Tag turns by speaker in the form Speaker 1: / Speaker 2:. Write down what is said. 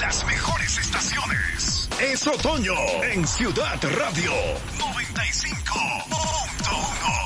Speaker 1: las mejores estaciones. Es otoño en Ciudad Radio 95.1.